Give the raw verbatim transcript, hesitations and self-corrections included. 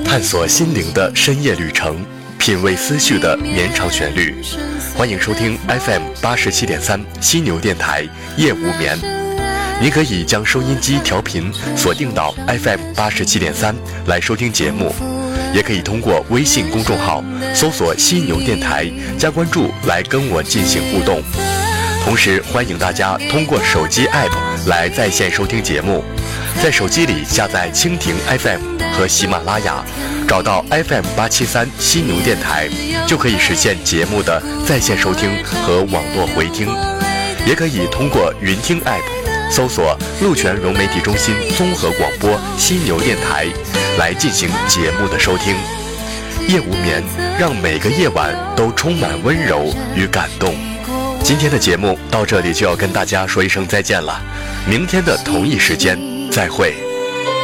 探索心灵的深夜旅程，品味思绪的绵长旋律。欢迎收听 F M 八十七点三犀牛电台夜无眠。你可以将收音机调频锁定到 F M 八十七点三来收听节目，也可以通过微信公众号搜索犀牛电台加关注来跟我进行互动。同时欢迎大家通过手机 App 来在线收听节目，在手机里下载蜻蜓 F M 和喜马拉雅，找到 F M 八七三犀牛电台，就可以实现节目的在线收听和网络回听。也可以通过云听 App 搜索鹿泉融媒体中心综合广播犀牛电台来进行节目的收听。夜无眠，让每个夜晚都充满温柔与感动。今天的节目到这里就要跟大家说一声再见了，明天的同一时间再会。